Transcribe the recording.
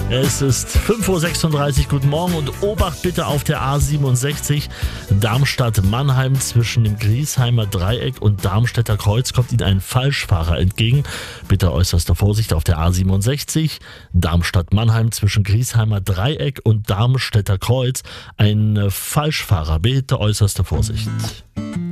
Es ist 5:36 Uhr, guten Morgen und Obacht bitte auf der A67 Darmstadt-Mannheim zwischen dem Griesheimer Dreieck und Darmstädter Kreuz kommt Ihnen ein Falschfahrer entgegen. Bitte äußerste Vorsicht auf der A67 Darmstadt-Mannheim zwischen Griesheimer Dreieck und Darmstädter Kreuz. Ein Falschfahrer, bitte äußerste Vorsicht.